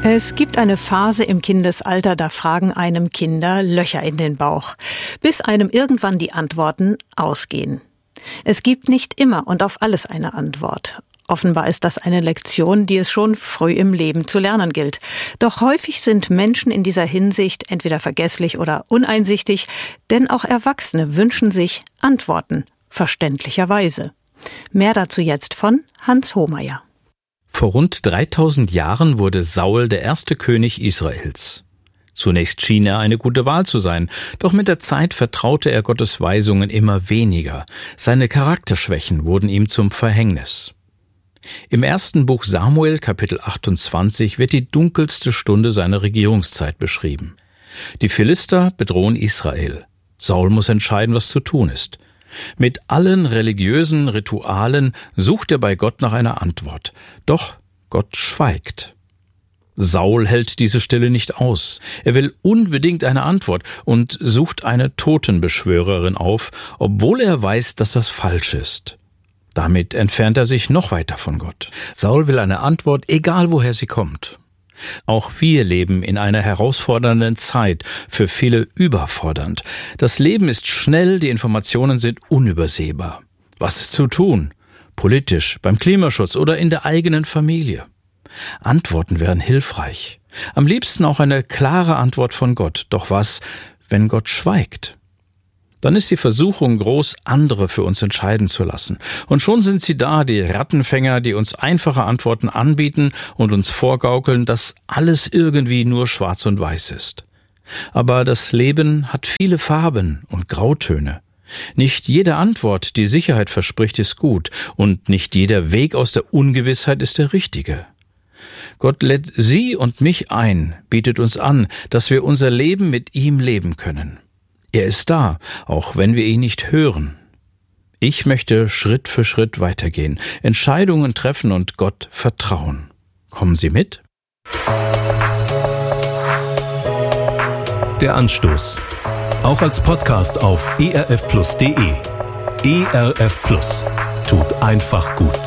Es gibt eine Phase im Kindesalter, da fragen einem Kinder Löcher in den Bauch, bis einem irgendwann die Antworten ausgehen. Es gibt nicht immer und auf alles eine Antwort. Offenbar ist das eine Lektion, die es schon früh im Leben zu lernen gilt. Doch häufig sind Menschen in dieser Hinsicht entweder vergesslich oder uneinsichtig, denn auch Erwachsene wünschen sich Antworten, verständlicherweise. Mehr dazu jetzt von Hans Hohmeier. Vor rund 3000 Jahren wurde Saul der erste König Israels. Zunächst schien er eine gute Wahl zu sein, doch mit der Zeit vertraute er Gottes Weisungen immer weniger. Seine Charakterschwächen wurden ihm zum Verhängnis. Im ersten Buch Samuel, Kapitel 28, wird die dunkelste Stunde seiner Regierungszeit beschrieben. Die Philister bedrohen Israel. Saul muss entscheiden, was zu tun ist. Mit allen religiösen Ritualen sucht er bei Gott nach einer Antwort. Doch Gott schweigt. Saul hält diese Stille nicht aus. Er will unbedingt eine Antwort und sucht eine Totenbeschwörerin auf, obwohl er weiß, dass das falsch ist. Damit entfernt er sich noch weiter von Gott. Saul will eine Antwort, egal woher sie kommt. Auch wir leben in einer herausfordernden Zeit, für viele überfordernd. Das Leben ist schnell, die Informationen sind unübersehbar. Was ist zu tun? Politisch, beim Klimaschutz oder in der eigenen Familie? Antworten wären hilfreich. Am liebsten auch eine klare Antwort von Gott. Doch was, wenn Gott schweigt? Dann ist die Versuchung groß, andere für uns entscheiden zu lassen. Und schon sind sie da, die Rattenfänger, die uns einfache Antworten anbieten und uns vorgaukeln, dass alles irgendwie nur schwarz und weiß ist. Aber das Leben hat viele Farben und Grautöne. Nicht jede Antwort, die Sicherheit verspricht, ist gut, und nicht jeder Weg aus der Ungewissheit ist der richtige. Gott lädt Sie und mich ein, bietet uns an, dass wir unser Leben mit ihm leben können. Er ist da, auch wenn wir ihn nicht hören. Ich möchte Schritt für Schritt weitergehen, Entscheidungen treffen und Gott vertrauen. Kommen Sie mit? Der Anstoß. Auch als Podcast auf erfplus.de. ERF Plus. Tut einfach gut.